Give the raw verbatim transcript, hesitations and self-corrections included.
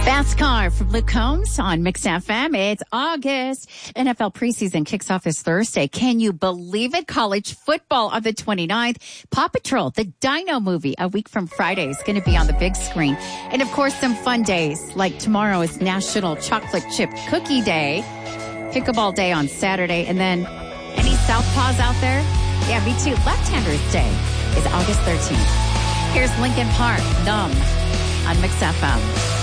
Fast Car from Luke Combs on Mix F M. It's August. N F L preseason kicks off this Thursday. Can you believe it? College football on the twenty-ninth. Paw Patrol, the Dino movie, a week from Friday is going to be on the big screen. And of course, some fun days, like tomorrow is National Chocolate Chip Cookie Day, Pickleball Day on Saturday, and then any Southpaws out there? Yeah, me too. Left-Handers Day is August thirteenth. Here's Linkin Park, Numb, on Mix F M.